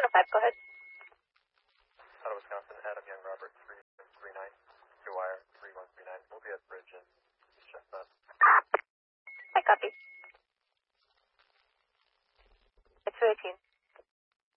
105, go ahead. Out of Wisconsin, Adam Young, Robert 3139, your wire 3139. We'll be at the bridge in East Chestnut. I copy. It's 218.